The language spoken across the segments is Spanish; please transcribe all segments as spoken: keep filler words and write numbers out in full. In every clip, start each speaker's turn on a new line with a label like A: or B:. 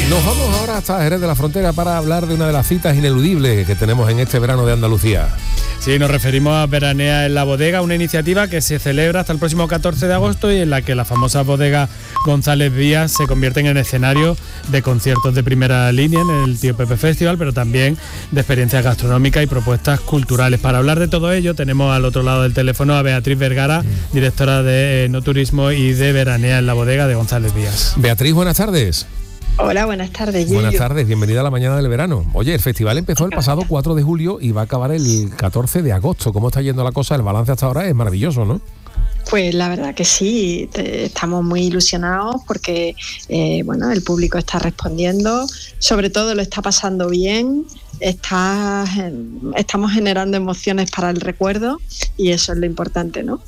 A: Nos vamos ahora hasta Jerez de la Frontera para hablar de una de las citas ineludibles que tenemos en este verano de Andalucía.
B: Sí, nos referimos a Veranea en la Bodega, una iniciativa que se celebra hasta el próximo catorce de agosto y en la que las famosas bodegas González Vías se convierten en escenario de conciertos de primera línea en el Tío Pepe Festival, pero también de experiencias gastronómicas y propuestas culturales. Para hablar de todo ello tenemos al otro lado del teléfono a Beatriz Vergara, directora de eh, No Turismo y de Veranea en la Bodega de González Vías.
A: Beatriz, buenas tardes.
C: Hola, buenas tardes. Yuyu.
A: Buenas tardes, bienvenida a la mañana del verano. Oye, el festival empezó el pasado cuatro de julio y va a acabar el catorce de agosto. ¿Cómo está yendo la cosa? El balance hasta ahora es maravilloso, ¿no?
C: Pues la verdad que sí, estamos muy ilusionados porque eh, bueno, el público está respondiendo, sobre todo lo está pasando bien, está, estamos generando emociones para el recuerdo y eso es lo importante, ¿no?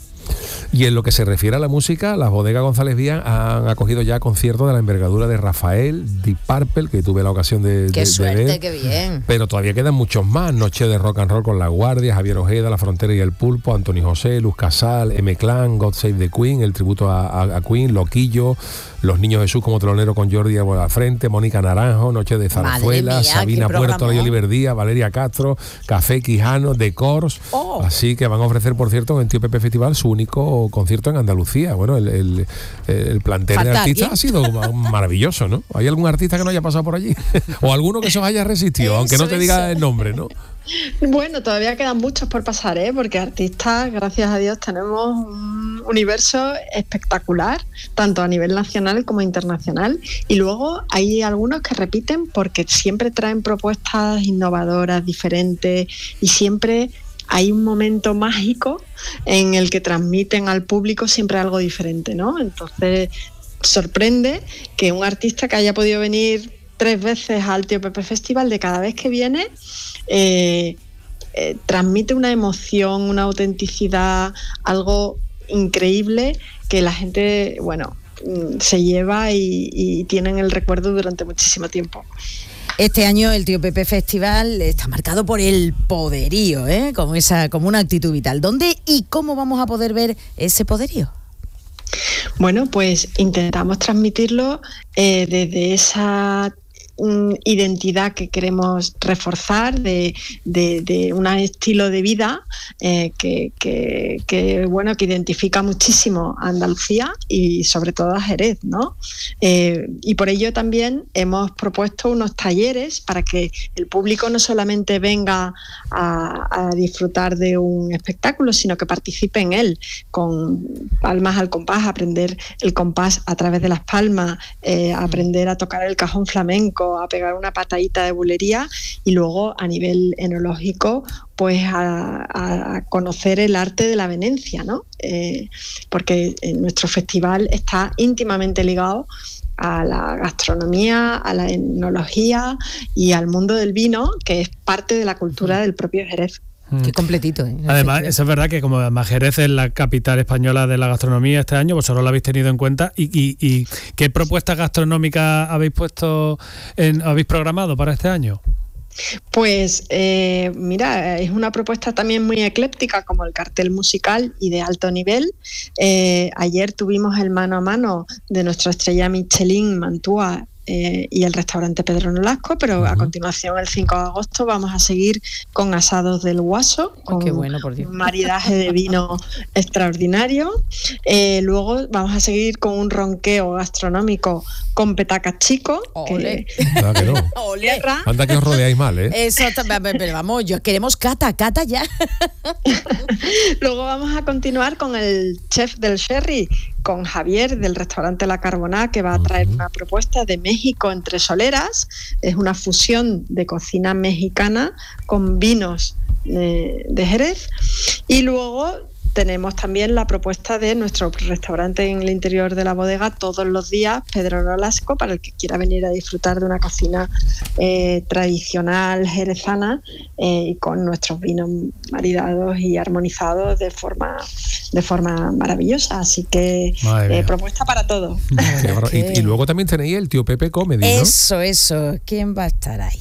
A: Y en lo que se refiere a la música, las bodegas González Vías han acogido ya conciertos de la envergadura de Rafael, Deep Purple, que tuve la ocasión de,
D: qué
A: de,
D: suerte,
A: de ver.
D: Qué bien.
A: Pero todavía quedan muchos más. Noche de rock and roll con La Guardia, Javier Ojeda, La Frontera y el Pulpo, Anthony José, Luz Casal, M-Clan, God Save the Queen, el tributo a, a, a Queen, Loquillo, Los Niños Jesús como telonero con Jordi a la frente, Mónica Naranjo, Noche de Zarzuela, Sabina Puerto, y Oliver Díaz, Valeria Castro, Café Quijano, Decors. Oh. Así que van a ofrecer, por cierto, en el Tío Pepe Festival su único concierto en Andalucía. Bueno, el, el, el plantel Fatal, de artistas ¿eh? ha sido maravilloso, ¿no? ¿Hay algún artista que no haya pasado por allí? O alguno que se os haya resistido, eso, aunque no te eso. diga el nombre, ¿no?
C: Bueno, todavía quedan muchos por pasar, ¿eh? Porque artistas, gracias a Dios, tenemos un universo espectacular, tanto a nivel nacional como internacional. Y luego hay algunos que repiten porque siempre traen propuestas innovadoras, diferentes, y siempre hay un momento mágico en el que transmiten al público siempre algo diferente, ¿no? Entonces, sorprende que un artista que haya podido venir tres veces al Tío Pepe Festival, de cada vez que viene, eh, eh, transmite una emoción, una autenticidad, algo increíble que la gente, bueno, se lleva y, y tienen el recuerdo durante muchísimo tiempo.
D: Este año el Tío Pepe Festival está marcado por el poderío, ¿eh? Como esa, como una actitud vital. ¿Dónde y cómo vamos a poder ver ese poderío?
C: Bueno, pues intentamos transmitirlo eh, desde esa identidad que queremos reforzar de, de, de un estilo de vida eh, que, que, que bueno que identifica muchísimo a Andalucía y sobre todo a Jerez, ¿no? Eh, y por ello también hemos propuesto unos talleres para que el público no solamente venga a, a disfrutar de un espectáculo, sino que participe en él con palmas al compás, aprender el compás a través de las palmas, eh, aprender a tocar el cajón flamenco, a pegar una patadita de bulería y luego a nivel enológico pues a, a conocer el arte de la venencia, ¿no? Eh, porque nuestro festival está íntimamente ligado a la gastronomía, a la enología y al mundo del vino, que es parte de la cultura del propio Jerez.
D: Qué completito, ¿eh?
B: Además, eso es verdad que como además Jerez es la capital española de la gastronomía este año, vosotros lo habéis tenido en cuenta. ¿Y, y, y qué propuestas gastronómicas habéis puesto, en, habéis programado para este año?
C: Pues eh, mira, es una propuesta también muy ecléptica, como el cartel musical y de alto nivel. Eh, ayer tuvimos el mano a mano de nuestra estrella Michelin, Mantua, Eh, y el restaurante Pedro Nolasco, pero uh-huh. a continuación el cinco de agosto vamos a seguir con asados del Guaso, con
D: Qué bueno, por Dios.
C: un maridaje de vino extraordinario. Eh, luego vamos a seguir con un ronqueo gastronómico con petacas chico.
D: Olé.
C: Que,
A: claro que no.
D: Olé.
A: Anda que os rodeáis mal, ¿eh?
D: Eso, pero vamos, yo queremos cata, cata ya.
C: Luego vamos a continuar con el chef del Sherry, con Javier del restaurante La Carboná, que va a traer una propuesta de México entre soleras. Es una fusión de cocina mexicana con vinos eh, de Jerez. Y luego tenemos también la propuesta de nuestro restaurante en el interior de la bodega todos los días, Pedro Nolasco, para el que quiera venir a disfrutar de una cocina eh, tradicional jerezana eh, y con nuestros vinos maridados y armonizados de forma de forma maravillosa. Así que eh, propuesta para todo.
A: y, y luego también tenéis el Tío Pepe Comedy, ¿no?
D: Eso, eso. ¿Quién va a estar ahí?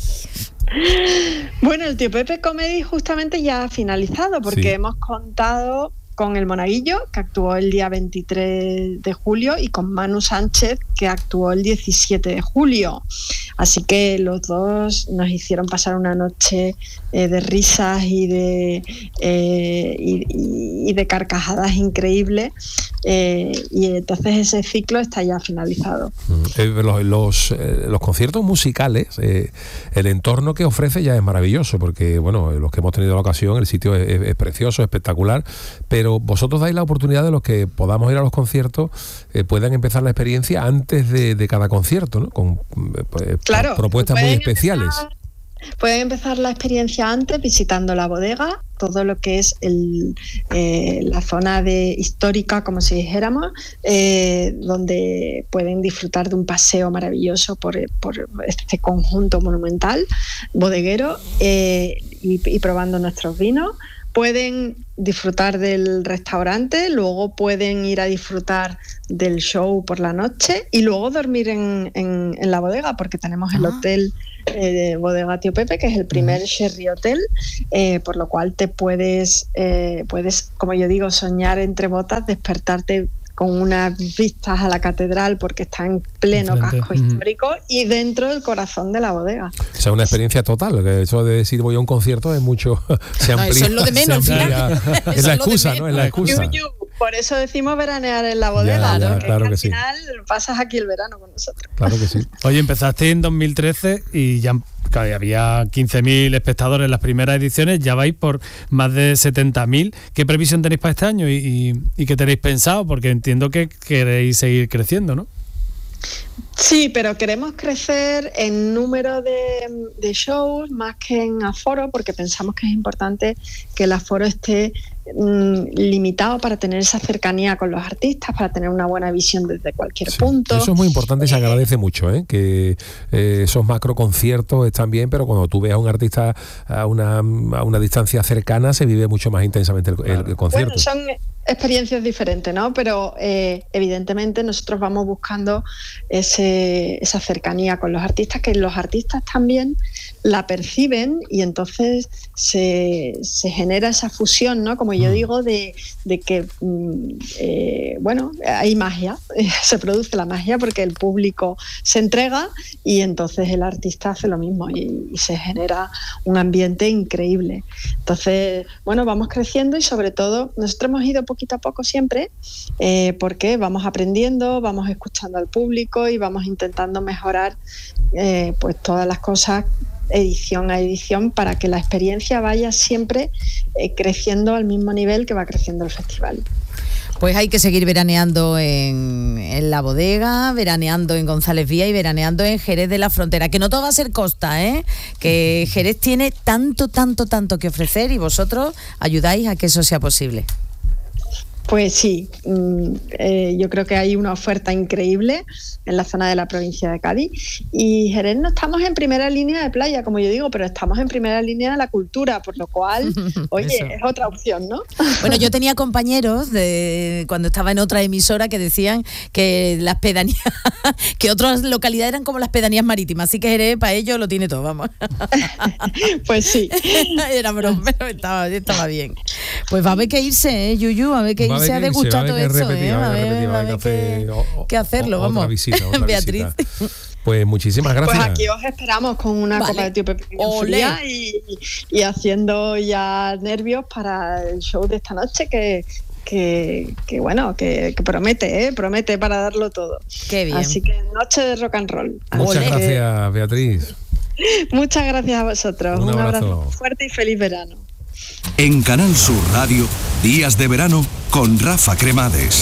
C: Bueno, el Tío Pepe Comedy justamente ya ha finalizado porque sí. hemos contado con el Monaguillo, que actuó el día veintitrés de julio, y con Manu Sánchez, que actuó el diecisiete de julio. Así que los dos nos hicieron pasar una noche eh, de risas y de, eh, y, y de carcajadas increíbles, eh, y entonces ese ciclo está ya finalizado.
A: Eh, los, los, eh, los conciertos musicales, eh, el entorno que ofrece ya es maravilloso, porque bueno, los que hemos tenido la ocasión, el sitio es, es, es precioso, espectacular, pero vosotros dais la oportunidad de los que podamos ir a los conciertos, eh, puedan empezar la experiencia antes de, de cada concierto, ¿no? Con eh,
C: claro,
A: propuestas muy especiales.
C: Empezar, pueden empezar la experiencia antes visitando la bodega, todo lo que es el, eh, la zona de histórica, como si dijéramos, eh, donde pueden disfrutar de un paseo maravilloso por, por este conjunto monumental bodeguero, eh, y, y probando nuestros vinos. Pueden disfrutar del restaurante, luego pueden ir a disfrutar del show por la noche y luego dormir en, en, en la bodega, porque tenemos el hotel eh, Bodega Tío Pepe, que es el primer Sherry Hotel, eh, por lo cual te puedes, eh, puedes, como yo digo, soñar entre botas, despertarte con unas vistas a la catedral, porque está en pleno Frente. casco uh-huh. histórico y dentro del corazón de la bodega.
A: O sea, una experiencia total, que eso de decir voy a un concierto es mucho... Se amplía,
D: no, eso es lo de menos, al final.
A: Es la excusa, ¿no? Es la excusa.
C: Yu, yu. Por eso decimos veranear en la bodega,
A: ya, ya,
C: porque
A: claro
C: al
A: que
C: final sí. pasas aquí el verano con nosotros.
A: Claro que sí.
B: Oye, empezaste en dos mil trece y ya claro, había quince mil espectadores en las primeras ediciones, ya vais por más de setenta mil. ¿Qué previsión tenéis para este año y, y, y qué tenéis pensado? Porque entiendo que queréis seguir creciendo, ¿no?
C: Sí, pero queremos crecer en número de, de shows más que en aforo, porque pensamos que es importante que el aforo esté mm, limitado para tener esa cercanía con los artistas, para tener una buena visión desde cualquier sí, punto.
A: Eso es muy importante y se agradece mucho, ¿eh? Que eh, esos macro conciertos están bien, pero cuando tú ves a un artista a una, a una distancia cercana se vive mucho más intensamente el, el, el concierto.
C: Bueno, son experiencias diferentes, ¿no? Pero eh, evidentemente nosotros vamos buscando ese, esa cercanía con los artistas, que los artistas también la perciben y entonces se, se genera esa fusión, ¿no? Como yo digo, de, de que, eh, bueno, hay magia, se produce la magia porque el público se entrega y entonces el artista hace lo mismo y, y se genera un ambiente increíble. Entonces, bueno, vamos creciendo y sobre todo nosotros hemos ido poquito a poco siempre, eh, porque vamos aprendiendo, vamos escuchando al público y vamos intentando mejorar eh, pues todas las cosas edición a edición para que la experiencia vaya siempre eh, creciendo al mismo nivel que va creciendo el festival.
D: Pues hay que seguir veraneando en, en la bodega, veraneando en González Vía y veraneando en Jerez de la Frontera, que no todo va a ser costa, ¿eh? Que Jerez tiene tanto, tanto, tanto que ofrecer y vosotros ayudáis a que eso sea posible.
C: Pues sí, eh, yo creo que hay una oferta increíble en la zona de la provincia de Cádiz y Jerez no estamos en primera línea de playa, como yo digo, pero estamos en primera línea de la cultura, por lo cual, oye, Eso. es otra opción, ¿no?
D: Bueno, yo tenía compañeros de cuando estaba en otra emisora que decían que las pedanías, que otras localidades eran como las pedanías marítimas, así que Jerez para ellos lo tiene todo, vamos.
C: Pues sí.
D: Era broma, pero estaba, estaba bien. Pues va a haber que irse, ¿eh, Yuyu? Va a haber que irse. Se ha degustado todo eso, ¿eh? Va a haber que, que hacerlo, vamos.
A: Otra visita, otra
D: Beatriz.
A: Visita. Pues muchísimas gracias.
C: Pues aquí os esperamos con una vale. copa de Tío Pepe fría y, y haciendo ya nervios para el show de esta noche que... Que, que bueno, que, que promete, ¿eh? promete para darlo todo.
D: Qué bien.
C: Así que noche de rock and roll.
A: Muchas
C: Así
A: gracias,
C: que...
A: Beatriz.
C: Muchas gracias a vosotros.
A: Un,
C: Un
A: abrazo.
C: abrazo fuerte y feliz verano.
E: En Canal Sur Radio, Días de Verano con Rafa Cremades.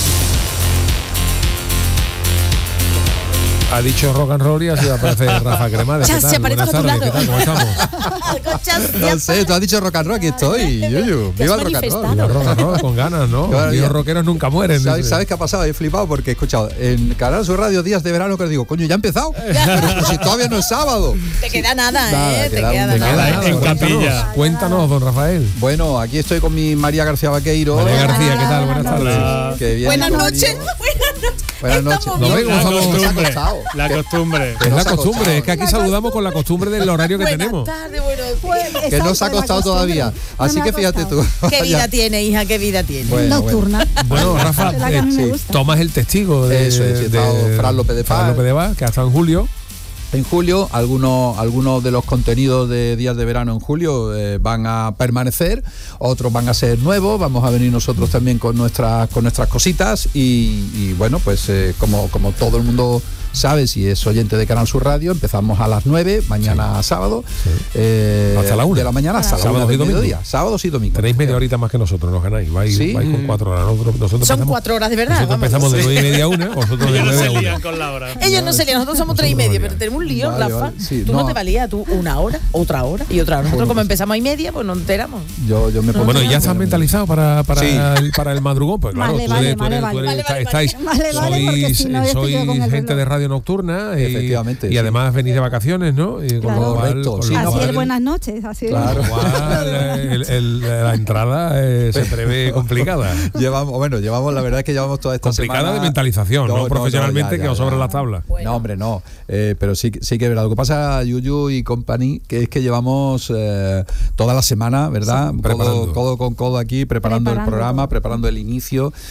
A: Ha dicho rock and roll y así aparece Rafa Cremades. ¿Qué tal? Buenas tardes, ¿qué tal? ¿Cómo estamos?
F: No sé, tú has dicho rock and roll, aquí estoy, Yuyu. Viva el rock and roll.
A: Viva el rock and roll, con ganas, ¿no? Bueno, los rockeros nunca mueren.
F: ¿Sabes, ¿Sabes qué ha pasado? He flipado porque he escuchado en Canal Sur Radio Días de Verano que os digo, coño, ya ha empezado. Pero pues, si todavía no es sábado.
D: Te queda nada, nada ¿eh? Te
F: queda,
D: queda,
F: te
D: nada.
F: queda
B: nada. En Capilla.
A: Cuéntanos, don Rafael.
F: Bueno, aquí estoy con mi María García Vaqueiro.
A: María García, ¿qué tal? Buenas tardes.
F: Que viene
D: Buenas noches.
F: Buenas noches.
A: No vengo,
B: la
A: vamos,
B: costumbre. La costumbre.
A: Es la costumbre, es que aquí saludamos con la costumbre del horario que
D: Buenas
A: tenemos.
D: Tardes, bueno, pues,
F: que no se ha acostado todavía. Así que fíjate tú.
D: Qué vida tiene, hija, qué vida tiene.
F: Bueno,
G: Nocturna.
A: Bueno, bueno Rafa, eh, sí, tomas el testigo de,
F: Eso es,
A: de,
F: de Fran López de Paz.
A: Fran López de Paz, que ha estado en julio.
F: en julio. Algunos, algunos de los contenidos de Días de Verano en julio eh, van a permanecer, otros van a ser nuevos. Vamos a venir nosotros también con nuestras, con nuestras cositas y, y bueno, pues eh, como, como todo el mundo sabe, si es oyente de Canal Sur Radio, empezamos a las nueve, mañana sí. sábado, sí. Eh, hasta la una de la mañana hasta la una del mediodía, sábados y domingos.
A: Tenéis media horita más que nosotros, nos ganáis, vais, ¿sí? vais con cuatro horas. Nosotros, nosotros
D: Son cuatro horas de verdad.
A: Nosotros
D: vamos.
A: empezamos de nueve y media a una, vosotros de nueve a una.
B: Con la hora.
D: Ellos no se lían, nosotros somos tres y media, pero tenemos un lío, vale, Rafa. Vale, sí, tú no. no te valías, tú una hora, otra hora y otra hora. Nosotros bueno, como empezamos a y media, pues nos enteramos.
F: Yo, yo me
A: pongo bueno, y ya están mentalizados para, para, sí. el, para el madrugón, pues claro,
G: vale,
A: tú
G: vale,
A: eres,
G: vale,
A: tú
G: vale,
A: eres,
G: vale,
A: tú eres, estáis,
G: vale, vale,
A: sois,
G: si no,
A: sois gente de radio nocturna y,
F: efectivamente,
A: y
F: sí.
A: además venís de vacaciones, ¿no? Y
G: claro.
A: con
F: Correcto,
G: sí,
A: así
G: es buenas noches, así
F: claro.
A: Igual, el, el, la entrada eh, se prevé complicada.
F: Llevamos, bueno, llevamos, la verdad es que llevamos toda esta
A: complicada
F: semana...
A: de mentalización, no, no profesionalmente, no, ya, ya, que os sobran las tablas.
F: Bueno. No, hombre, no. Eh, pero sí, sí que es verdad. Lo que pasa, Yuyu y company, que es que llevamos eh, toda la semana, ¿verdad? Sí, codo, codo con codo aquí, preparando, preparando el programa, preparando el inicio.